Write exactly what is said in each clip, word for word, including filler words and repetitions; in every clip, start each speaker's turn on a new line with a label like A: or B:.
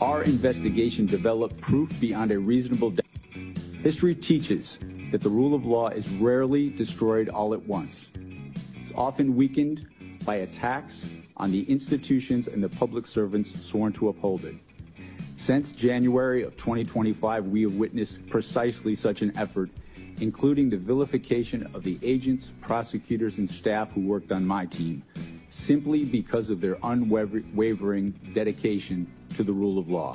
A: Our investigation developed proof beyond a reasonable doubt. History teaches that the rule of law is rarely destroyed all at once. It's often weakened by attacks on the institutions and the public servants sworn to uphold it. Since January of twenty twenty-five, we have witnessed precisely such an effort, including the vilification of the agents, prosecutors, and staff who worked on my team, simply because of their unwavering dedication to the rule of law.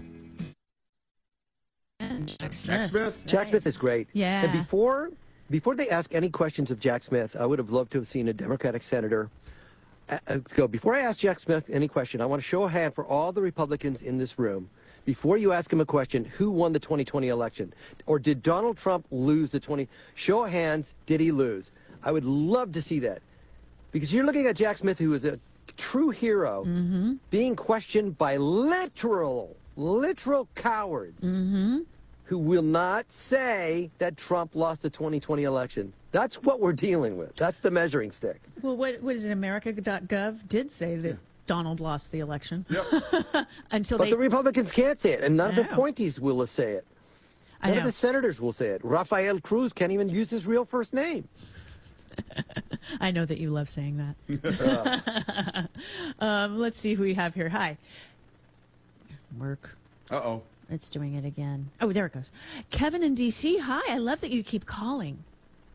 B: Jack Smith. Jack Smith.
C: Jack Smith is great.
D: Yeah.
C: And before, before they ask any questions of Jack Smith, I would have loved to have seen a Democratic senator Uh, let's go. Before I ask Jack Smith any question, I want to show a hand for all the Republicans in this room. Before you ask him a question, who won the twenty twenty election? Or did Donald Trump lose the twenty? Show of hands, did he lose? I would love to see that. Because you're looking at Jack Smith, who is a true hero,
D: mm-hmm.
C: being questioned by literal, literal cowards
D: mm-hmm.
C: who will not say that Trump lost the twenty twenty election. That's what we're dealing with. That's the measuring stick.
D: Well, what, what is it? America dot gov did say that yeah. Donald lost the election.
B: Yep.
D: Until
C: but
D: they...
C: the Republicans can't say it, and none
D: I
C: of the
D: know.
C: appointees will say it. None
D: I know.
C: of the senators will say it. Rafael Cruz can't even use his real first name.
D: I know that you love saying that. um, let's see who we have here. Hi. Work.
B: Uh-oh.
D: It's doing it again. Oh, there it goes. Kevin in D C, hi. I love that you keep calling.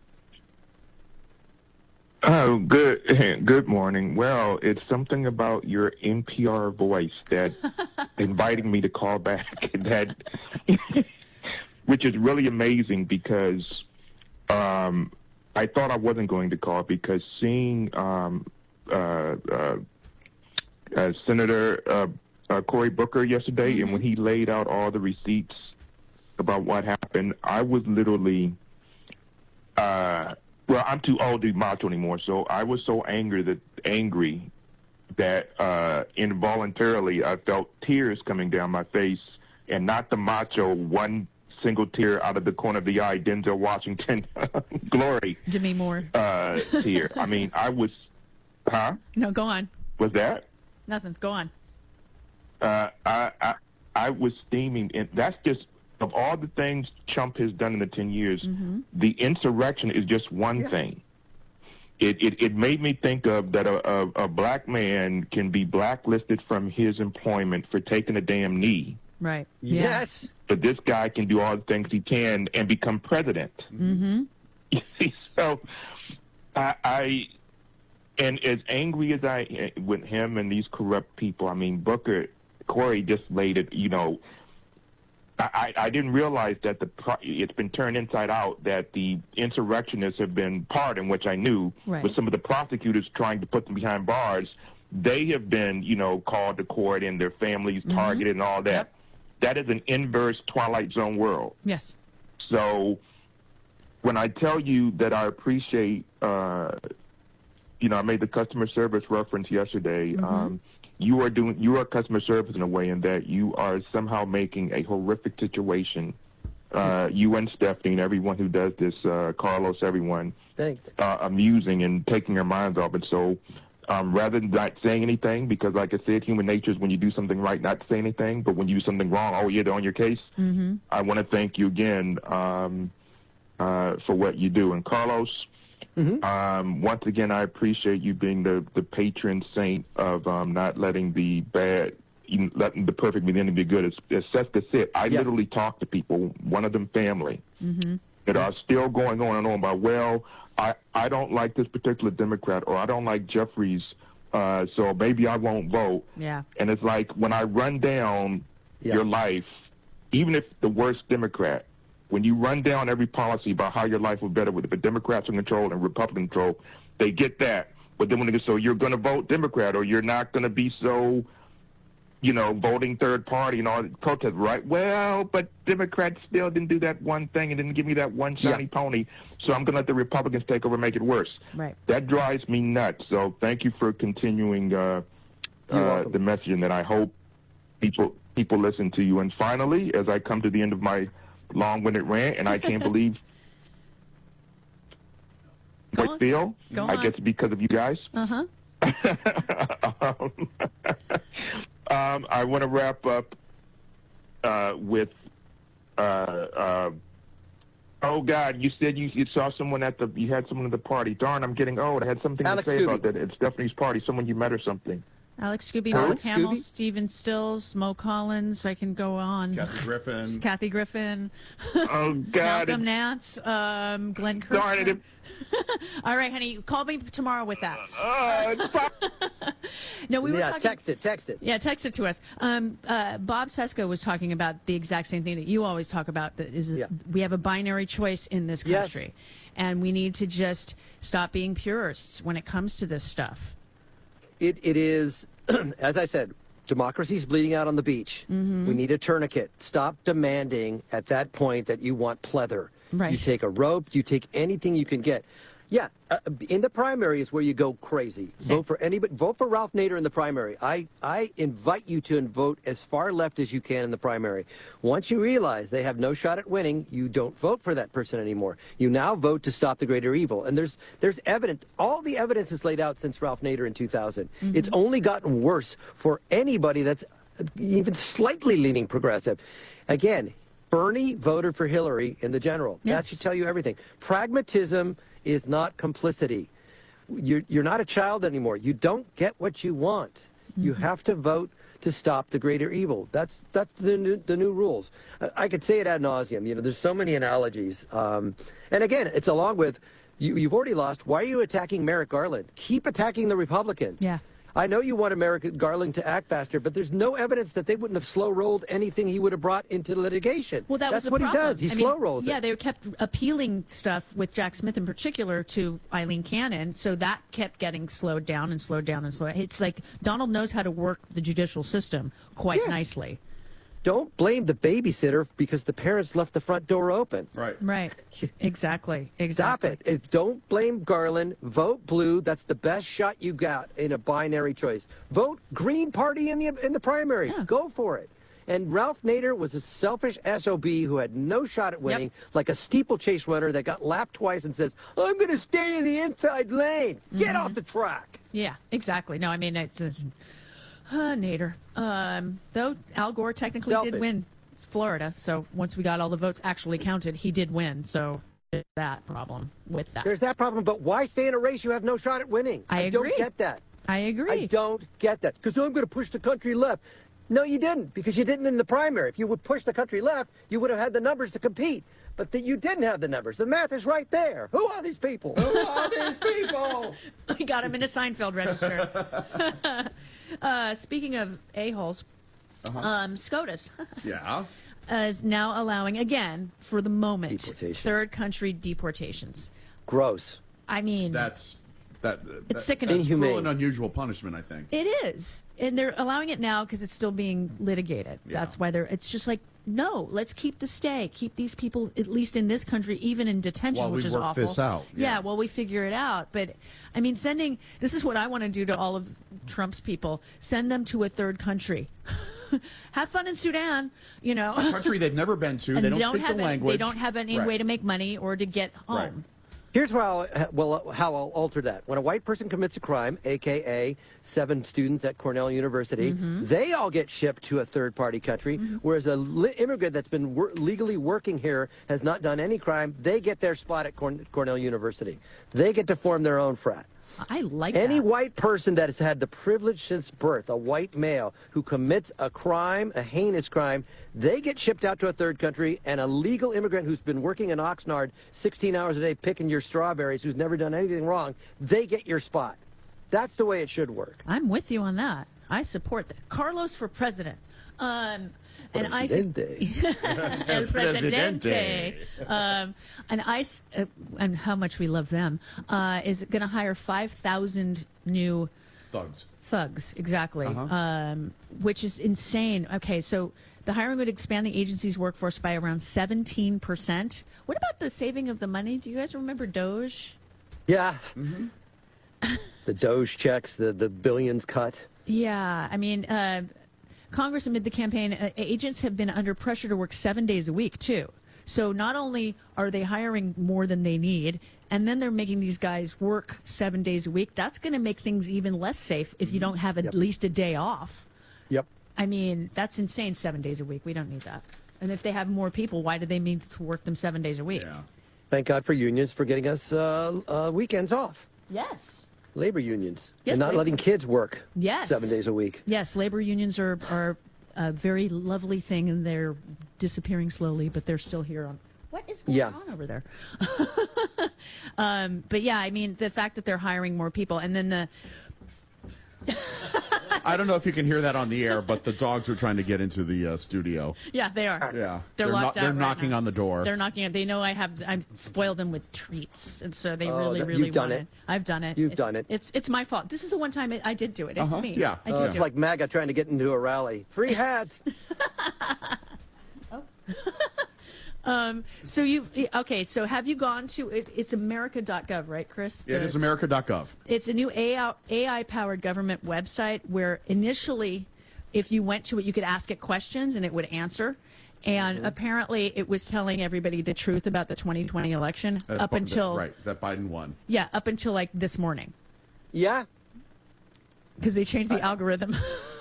E: Oh, good good morning. Well, it's something about your N P R voice that inviting me to call back, that, which is really amazing because um, I thought I wasn't going to call because seeing um, uh, uh, uh, Senator uh, uh, Cory Booker yesterday, mm-hmm. and when he laid out all the receipts about what happened, I was literally... Uh, Well, I'm too old to be macho anymore, so I was so angry that angry that uh, involuntarily I felt tears coming down my face, and not the macho one single tear out of the corner of the eye, Denzel Washington glory.
D: Demi Moore.
E: Uh, tear. I mean, I was, huh?
D: No, go on.
E: Was that?
D: Nothing. Go on.
E: Uh, I, I I was steaming, and that's just. Of all the things Trump has done in the ten years, mm-hmm. the insurrection is just one yeah. thing. It, it it made me think of that a, a, a black man can be blacklisted from his employment for taking a damn knee.
D: Right.
C: Yes.
E: But this guy can do all the things he can and become president.
D: Mm-hmm.
E: You see, so I, I, and as angry as I, with him and these corrupt people, I mean, Booker, Cory just laid it, you know, I, I didn't realize that the pro- it's been turned inside out, that the insurrectionists have been part, in which I knew,
D: right.
E: with some of the prosecutors trying to put them behind bars. They have been, you know, called to court and their families mm-hmm. targeted and all that.
D: Yep.
E: That is an inverse Twilight Zone world.
D: Yes.
E: So when I tell you that I appreciate, uh, you know, I made the customer service reference yesterday.
D: Mm-hmm.
E: Um, You are doing you are customer service in a way in that you are somehow making a horrific situation. Uh, you and Stephanie and everyone who does this, uh, Carlos, everyone,
C: thanks,
E: uh, amusing and taking their minds off it. So um, rather than not saying anything, because like I said, human nature is when you do something right, not to say anything. But when you do something wrong, oh, you're on your case.
D: Mm-hmm.
E: I want to thank you again um, uh, for what you do. And Carlos.
C: Mm-hmm.
E: Um, once again, I appreciate you being the, the patron saint of um, not letting the bad, letting the perfect be the enemy be good. It's, it's just that's it. I
C: yes.
E: literally talk to people, one of them family,
D: mm-hmm.
E: that are still going on and on about, well, I, I don't like this particular Democrat, or I don't like Jeffries, uh, so maybe I won't vote.
D: Yeah.
E: And it's like when I run down
C: yeah.
E: your life, even if the worst Democrat, when you run down every policy about how your life will be better with it, but Democrats in control and Republican control, they get that. But then when they go, so you're going to vote Democrat, or you're not going to be so, you know, voting third party and all the protest, right? Well, but Democrats still didn't do that one thing and didn't give me that one shiny yeah. pony, so I'm going to let the Republicans take over and make it worse.
D: Right.
E: That drives me nuts. So thank you for continuing uh, uh, the messaging that I hope people people listen to you. And finally, as I come to the end of my long-winded rant, and I can't believe what I feel.
D: Go
E: I
D: on.
E: guess because of you guys.
D: Uh-huh.
E: um, um, I want to wrap up uh, with. Uh, uh, oh God! You said you, you saw someone at the. You had someone at the party. Darn! I'm getting old. I had something
C: Alex
E: to say
C: Scooby.
E: about that. It's Stephanie's party. Someone you met or something.
D: Alex Scooby,
C: Huh?
D: Mark Hamill,
C: Scooby?
D: Stephen Stills, Mo Collins. I can go on.
B: Kathy Griffin.
D: Kathy Griffin.
E: Oh God!
D: Malcolm Nance. Um, Glenn Kirk.
E: Darn it!
D: All right, honey. Call me tomorrow with that.
E: Uh, it's fine.
D: No, we were
C: Yeah,
D: talking.
C: text it, text it.
D: Yeah, text it to us. Um, uh, Bob Sesko was talking about the exact same thing that you always talk about. That is,
C: Yeah.
D: we have a binary choice in this
C: Yes.
D: country, and we need to just stop being purists when it comes to this stuff.
C: It, it is, as I said, democracy's bleeding out on the beach.
D: Mm-hmm.
C: We need a tourniquet. Stop demanding at that point that you want pleather.
D: Right.
C: You take a rope, you take anything you can get. Yeah, uh, in the primary is where you go crazy.
D: Same.
C: Vote for anybody. Vote for Ralph Nader in the primary. I, I invite you to vote as far left as you can in the primary. Once you realize they have no shot at winning, you don't vote for that person anymore. You now vote to stop the greater evil. And there's there's evidence. All the evidence is laid out since Ralph Nader in two thousand.
D: Mm-hmm.
C: It's only gotten worse for anybody that's even slightly leaning progressive. Again, Bernie voted for Hillary in the general.
D: Yes.
C: That should tell you everything. Pragmatism is not complicity. You're, you're not a child anymore. You don't get what you want. Mm-hmm. You have to vote to stop the greater evil. That's that's the new, the new rules. I, I could say it ad nauseum. You know, there's so many analogies. Um, and again, it's along with, you, you've already lost. Why are you attacking Merrick Garland? Keep attacking the Republicans.
D: Yeah.
C: I know you want Merrick Garland to act faster, but there's no evidence that they wouldn't have slow rolled anything he would have brought into litigation.
D: Well, that
C: That's
D: was the
C: what
D: problem.
C: he does. He
D: I
C: slow
D: mean,
C: rolls
D: Yeah,
C: it.
D: they kept appealing stuff with Jack Smith in particular to Eileen Cannon, so that kept getting slowed down and slowed down and slowed. It's like Donald knows how to work the judicial system quite
C: Yeah.
D: nicely.
C: Don't blame the babysitter because the parents left the front door open.
B: Right.
D: Right. Exactly.
C: Stop
D: Exactly.
C: it. If- Don't blame Garland. Vote blue. That's the best shot you got in a binary choice. Vote Green Party in the in the primary.
D: Yeah.
C: Go for it. And Ralph Nader was a selfish S O B who had no shot at winning, like a steeplechase runner that got lapped twice and says, I'm going to stay in the inside lane. Get off the track.
D: Yeah, exactly. No, I mean, it's a, uh, Nader. Um, though Al Gore technically
C: Selfish.
D: did win Florida, so once we got all the votes actually counted, he did win. So there's that problem with that.
C: There's that problem, but why stay in a race you have no shot at winning?
D: I agree.
C: don't get that.
D: I agree.
C: I don't get that. Because I'm going to push the country left. No, you didn't, because you didn't in the primary. If you would push the country left, you would have had the numbers to compete. But that you didn't have the numbers. The math is right there. Who are these people?
B: Who are these people?
D: We got him in a Seinfeld register. uh, speaking of a-holes,
B: Uh-huh.
D: um, SCOTUS
B: Yeah.
D: is now allowing, again, for the moment,
C: Deportation.
D: third country deportations.
C: Gross.
D: I mean,
B: That's that.
D: It's
B: that,
D: sickening.
B: That's cruel
C: Inhumane.
B: and unusual punishment, I think.
D: it is. And they're allowing it now because it's still being litigated.
B: Yeah.
D: That's why they're, it's just like, no, let's keep the stay. Keep these people, at least in this country, even in detention,
B: While we
D: which is
B: work
D: awful.
B: this out,
D: Yeah.
B: yeah.
D: while we figure it out. But, I mean, sending, this is what I want to do to all of Trump's people. Send them to a third country. Have fun in Sudan, you know.
B: A country they've never been to.
D: And
B: They don't speak
D: have
B: the
D: any-
B: language.
D: They don't have any
B: Right.
D: way to make money or to get home.
B: Right.
C: Here's how I'll, well, how I'll alter that. When a white person commits a crime, a k a seven students at Cornell University,
D: Mm-hmm.
C: they all get shipped to a third-party country, whereas a li- immigrant that's been wor- legally working here, has not done any crime, they get their spot at Corn- Cornell University. They get to form their own frat.
D: I like
C: Any
D: that.
C: white person that has had the privilege since birth, a white male who commits a crime, a heinous crime, they get shipped out to a third country, and a legal immigrant who's been working in Oxnard sixteen hours a day picking your strawberries, who's never done anything wrong, they get your spot. That's the way it should work.
D: I'm with you on that. I support that. Carlos for president. Um, and I su-
C: Presidente.
D: El Presidente.
B: Presidente.
D: Um, and I s- uh, and how much we love them uh, is going to hire five thousand new
B: Thugs.
D: thugs. Exactly,
B: Uh-huh.
D: um, which is insane. Okay, so the hiring would expand the agency's workforce by around seventeen percent. What about the saving of the money? Do you guys remember Doge?
C: Yeah. The Doge checks, the, the billions cut.
D: Yeah, I mean, uh, Congress amid the campaign, uh, agents have been under pressure to work seven days a week, too. So not only are they hiring more than they need, and then they're making these guys work seven days a week, that's going to make things even less safe if you don't have at
C: Yep.
D: least a day off.
C: Yep.
D: I mean, that's insane, seven days a week. We don't need that. And if they have more people, why do they need to work them seven days a week?
B: Yeah.
C: Thank God for unions for getting us uh, uh, weekends off.
D: Yes.
C: Labor unions.
D: Yes,
C: and not
D: labor-
C: letting kids work
D: Yes.
C: seven days a week.
D: Yes, labor unions are, are a very lovely thing, and they're disappearing slowly, but they're still here. On What is going
C: Yeah.
D: on over there? um, but yeah, I mean, the fact that they're hiring more people, and then the...
B: I don't know if you can hear that on the air, but the dogs are trying to get into the uh, studio.
D: Yeah, they are.
B: Yeah.
D: They're, locked
B: no-
D: out
B: They're
D: right
B: knocking
D: now.
B: on the door.
D: They're knocking it. They know I have. I've spoiled them with treats, and so they
C: Oh,
D: really,
C: that-
D: really
C: you've done
D: want
C: it.
D: I've done it.
C: You've done it.
D: It's it's my fault. This is the one time it, I did do it. It's
B: Uh-huh,
D: me.
B: yeah.
D: I
B: Oh,
D: did
C: It's
D: do
C: like MAGA trying to get into a rally. Free hats.
D: Um, so you okay? So have you gone to? It, it's America dot gov, right, Chris?
B: It
D: The-
B: is America dot gov.
D: It's a new A I powered government website where initially, if you went to it, you could ask it questions and it would answer. And
B: Mm-hmm.
D: apparently, it was telling everybody the truth about the twenty twenty election
B: Uh,
D: up
B: Bi-
D: until
B: right, that Biden won.
D: yeah, up until like this morning
C: Yeah.
D: because they changed the algorithm.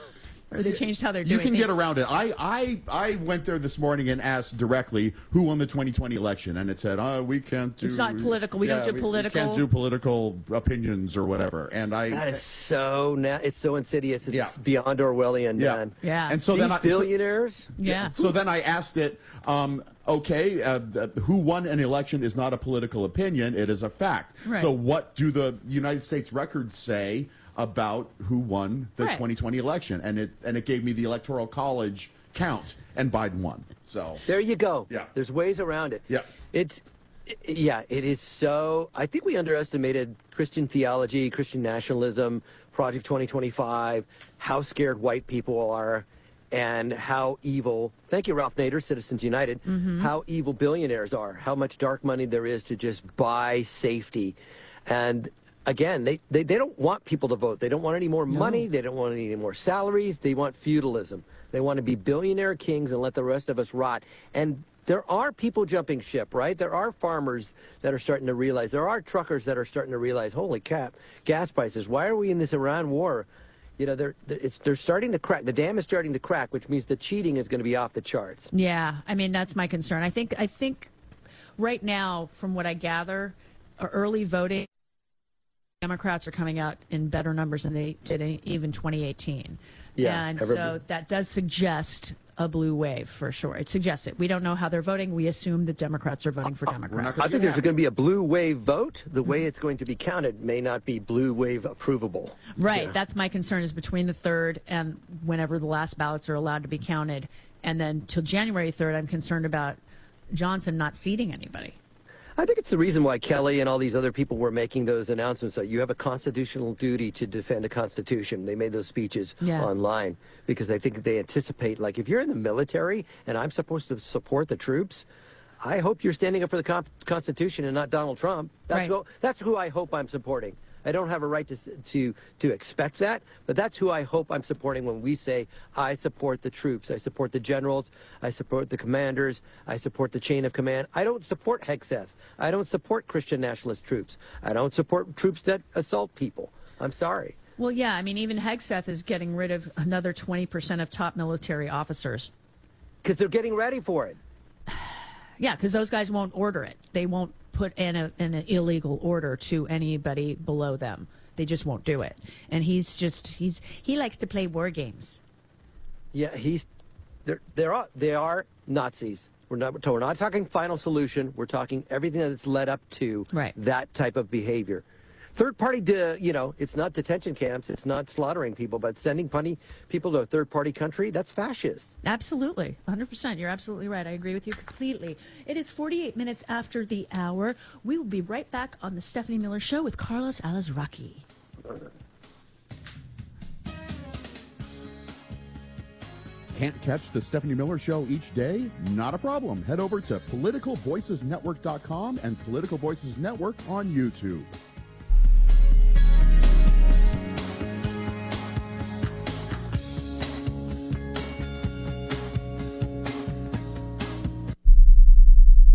D: Or they changed how they're
B: You
D: doing
B: can
D: things.
B: get around it. I, I I went there this morning and asked directly who won the twenty twenty election, and it said, "Oh, we can't do."
D: It's not political. We don't do
B: we-
D: political."
B: We can't do political opinions or whatever. And I.
C: That is so na- it's so insidious. It's
B: Yeah.
C: beyond Orwellian,
B: yeah.
C: man.
D: Yeah.
B: And so
C: These
B: then I, so-
C: billionaires.
D: Yeah.
B: So then I asked it, um, okay, uh, th- who won an election is not a political opinion, it is a fact.
D: Right.
B: So what do the United States records say about who won the
D: Right.
B: twenty twenty election? And it and it gave me the Electoral College count, and Biden won. So
C: There you go.
B: Yeah.
C: There's ways around it.
B: Yeah.
C: It's, i- yeah, it is so. I think we underestimated Christian theology, Christian nationalism, Project twenty twenty-five, how scared white people are, and how evil, thank you, Ralph Nader, Citizens United, how evil billionaires are, how much dark money there is to just buy safety. And again, they, they, they don't want people to vote. They don't want any more money. They don't want any more salaries. They want feudalism. They want to be billionaire kings and let the rest of us rot. And there are people jumping ship, right? There are farmers that are starting to realize. There are truckers that are starting to realize, holy crap, gas prices. Why are we in this Iran war? You know, they're, they're, it's, they're starting to crack. The dam is starting to crack, which means the cheating is going to be off the charts.
D: Yeah, I mean that's my concern. I think I think right now, from what I gather, uh, early voting, Democrats are coming out in better numbers than they did in even twenty eighteen.
C: Yeah,
D: and
C: every-
D: so that does suggest a blue wave for sure. It suggests it. We don't know how they're voting. We assume that Democrats are voting for Democrats.
C: I think there's going to be a blue wave vote. The way it's going to be counted may not be blue wave approvable.
D: Right.
C: Yeah.
D: That's my concern is between the third and whenever the last ballots are allowed to be counted. And then till January third, I'm concerned about Johnson not seating anybody.
C: I think it's the reason why Kelly and all these other people were making those announcements that you have a constitutional duty to defend the Constitution. They made those speeches
D: Yeah.
C: online because they think they anticipate, like, if you're in the military and I'm supposed to support the troops, I hope you're standing up for the con- Constitution and not Donald Trump. That's,
D: Right.
C: who, that's who I hope I'm supporting. I don't have a right to, s- to to expect that, but that's who I hope I'm supporting when we say I support the troops, I support the generals, I support the commanders, I support the chain of command. I don't support Hegseth. I don't support Christian nationalist troops. I don't support troops that assault people. I'm sorry.
D: Well, yeah. I mean, even Hegseth is getting rid of another twenty percent of top military officers.
C: Because they're getting ready for it.
D: Yeah, because those guys won't order it. They won't put in, a, in an illegal order to anybody below them. They just won't do it. And he's just he's he likes to play war games.
C: Yeah, he's they're they're all, they are Nazis. We're not we're not talking final solution. We're talking everything that's led up to
D: Right.
C: that type of behavior. Third party, de, you know, it's not detention camps. It's not slaughtering people, but sending punny people to a third party country. That's fascist.
D: Absolutely. one hundred percent. You're absolutely right. I agree with you completely. It is forty-eight minutes after the hour. We will be right back on the Stephanie Miller Show with Carlos Alazraqui.
B: Can't catch the Stephanie Miller Show each day? Not a problem. Head over to political voices network dot com and Political Voices Network on YouTube.
D: Well, you know,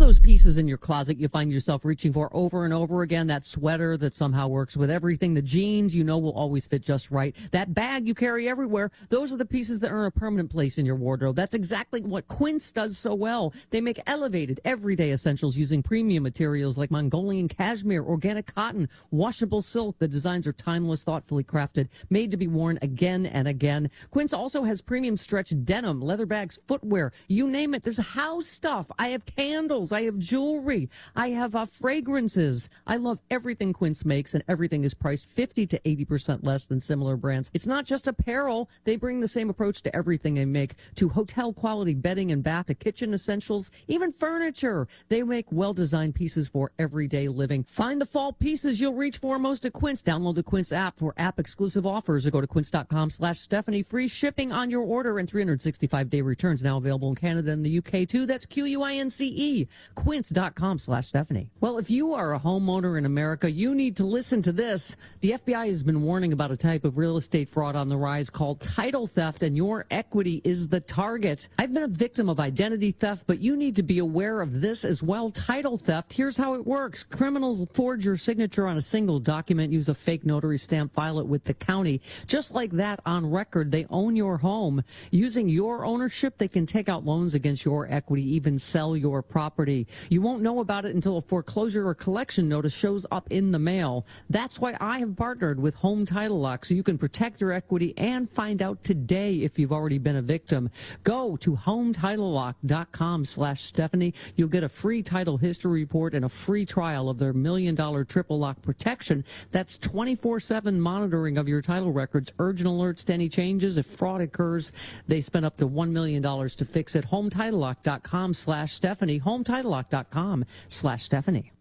F: those pieces in your closet you find yourself reaching for over and over again. That sweater that somehow works with everything. The jeans you know will always fit just right. That bag you carry everywhere. Those are the pieces that earn a permanent place in your wardrobe. That's exactly what Quince does so well. They make elevated, everyday essentials using premium materials like Mongolian cashmere, organic cotton, washable silk. The designs are timeless, thoughtfully crafted, made to be worn again and again. Quince also has premium stretch denim, leather bags, footwear, you name it. There's house stuff. I have candles. I have jewelry. I have uh, fragrances. I love everything Quince makes, and everything is priced fifty to eighty percent less than similar brands. It's not just apparel. They bring the same approach to everything they make, to hotel quality bedding and bath, to kitchen essentials, even furniture. They make well-designed pieces for everyday living. Find the fall pieces you'll reach for most at Quince. Download the Quince app for app-exclusive offers or go to quince.com slash Stephanie. Free shipping on your order and three hundred sixty-five day returns. Now available in Canada and the U K too. That's Q U I N C E. Quince.com slash Stephanie. Well, if you are a homeowner in America, you need to listen to this. The F B I has been warning about a type of real estate fraud on the rise called title theft, and your equity is the target. I've been a victim of identity theft, but you need to be aware of this as well. Title theft. Here's how it works. Criminals forge your signature on a single document, use a fake notary stamp, file it with the county. Just like that, on record, they own your home. Using your ownership, they can take out loans against your equity, even sell your property. You won't know about it until a foreclosure or collection notice shows up in the mail. That's why I have partnered with Home Title Lock, so you can protect your equity and find out today if you've already been a victim. Go to hometitlelock.com slash Stephanie. You'll get a free title history report and a free trial of their million dollar triple lock protection. That's twenty-four seven monitoring of your title records, urgent alerts to any changes. If fraud occurs, they spend up to one million dollars to fix it. hometitlelock.com slash Stephanie. hometitlelock.com slash Stephanie.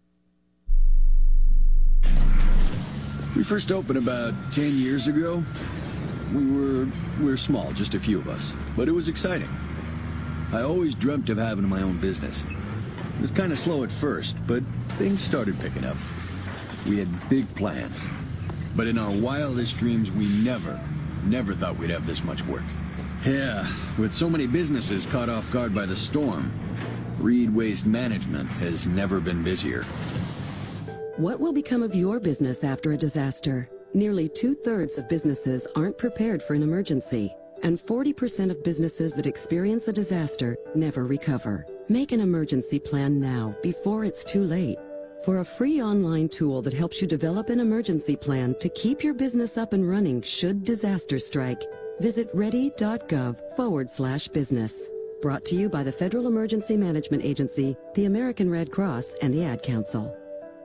G: We first opened about ten years ago. We were, we were small, just a few of us, but it was exciting. I always dreamt of having my own business. It was kind of slow at first, but things started picking up. We had big plans, but in our wildest dreams, we never, never thought we'd have this much work. Yeah, with so many businesses caught off guard by the storm, Reed Waste Management has never been busier.
H: What will become of your business after a disaster? Nearly two-thirds of businesses aren't prepared for an emergency, and forty percent of businesses that experience a disaster never recover. Make an emergency plan now, before it's too late. For a free online tool that helps you develop an emergency plan to keep your business up and running should disaster strike, visit ready.gov forward slash business. Brought to you by the Federal Emergency Management Agency, the American Red Cross, and the Ad Council.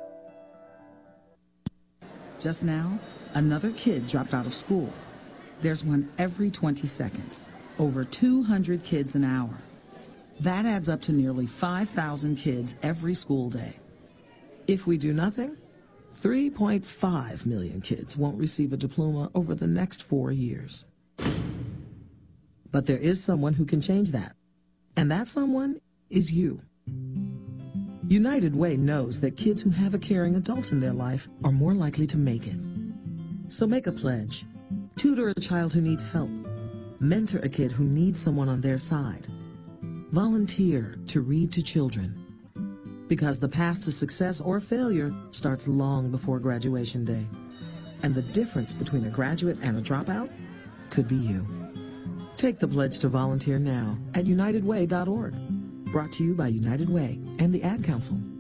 I: Just now, another kid dropped out of school. There's one every twenty seconds. Over two hundred kids an hour. That adds up to nearly five thousand kids every school day.
J: If we do nothing, three point five million kids won't receive a diploma over the next four years. But there is someone who can change that. And that someone is you. United Way knows that kids who have a caring adult in their life are more likely to make it. So make a pledge. Tutor a child who needs help. Mentor a kid who needs someone on their side. Volunteer to read to children. Because the path to success or failure starts long before graduation day. And the difference between a graduate and a dropout could be you. Take the pledge to volunteer now at united way dot org. Brought to you by United Way and the Ad Council.